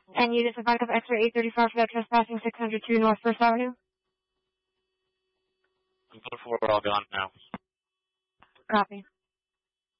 And you just a backup X-ray 835 for that trespassing 602 North First Avenue? Before we're all gone now. Copy.